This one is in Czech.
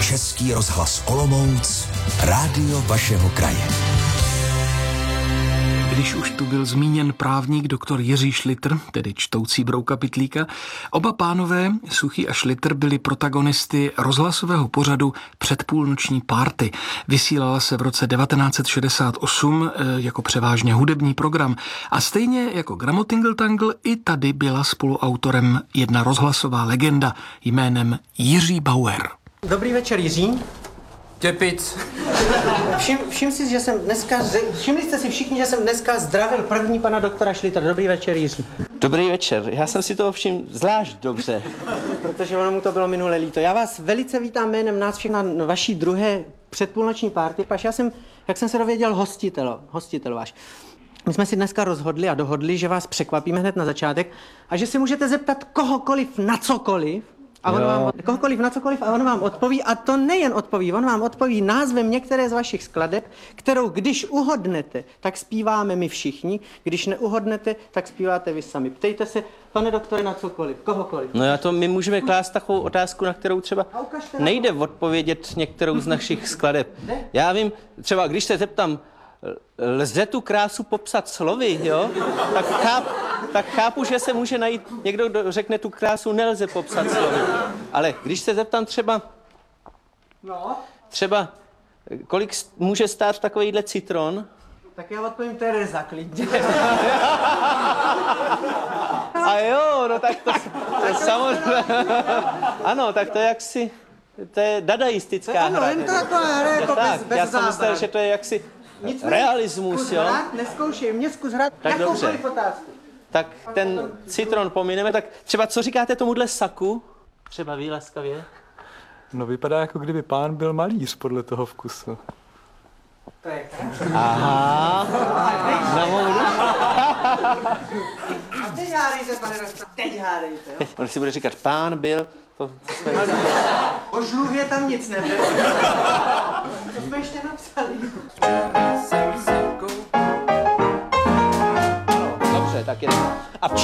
Český rozhlas Olomouc, rádio vašeho kraje. Když už tu byl zmíněn právník doktor Jiří Šlitr, tedy čtoucí brouka Pytlíka, oba pánové, Suchý a Šlitr, byli protagonisty rozhlasového pořadu Předpůlnoční párty. Vysílala se v roce 1968 jako převážně hudební program a stejně jako Gramotingle Tangle i tady byla spoluautorem jedna rozhlasová legenda jménem Jiří Bauer. Dobrý večer, Jiří. Těpic. Všimli jste si všichni, že jsem dneska zdravil první pana doktora Šlitra. Dobrý večer, Jiří. Dobrý večer, já jsem si toho všiml zvlášť dobře. Protože ono mu to bylo minule líto. Já vás velice vítám jménem nás všech na vaší druhé předpůlnoční party, paž já jsem, jak jsem se dověděl, hostitel váš. My jsme si dneska rozhodli a dohodli, že vás překvapíme hned na začátek a že si můžete zeptat kohokoliv na cokoliv, a on vám odpoví, a to nejen odpoví, on vám odpoví názvem některé z vašich skladeb, kterou když uhodnete, tak zpíváme my všichni, když neuhodnete, tak zpíváte vy sami. Ptejte se, pane doktore, na cokoliv, kohokoliv. No my můžeme klást takovou otázku, na kterou třeba nejde odpovědět některou z našich skladeb. Já vím, třeba když se zeptám, lze tu krásu popsat slovy, jo? Tak chápu, že se může najít někdo, kdo řekne, tu krásu nelze popsat slovy. Ale když se zeptám třeba kolik může stát takovýhle citron? Tak já odpovím Tereza, klidně. A jo, no tak to samozřejmě. Ano, tak to je jaksi, to je dadaistická hra. Ano, jen to jako bez já jsem myslel, že to je jaksi realismus, jo? Neskoušej, mě zkus hrát tak dobře. Otázku. Tak ten citron pomineme, tak třeba co říkáte tomuhle saku? Třeba vy laskavě? No vypadá, jako kdyby pán byl malíř podle toho vkusu. To je krásné. Aha. A teď hádejte, pane doktor, teď hádejte, jo? On si bude říkat, pán byl... O žluvě tam nic nebylo. To jsme ještě napsali.